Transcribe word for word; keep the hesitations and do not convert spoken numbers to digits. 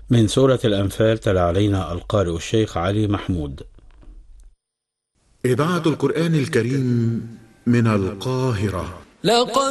من سورة الأنفال تلا علينا القارئ الشيخ علي محمود. إذاعة القرآن الكريم من القاهرة. لقد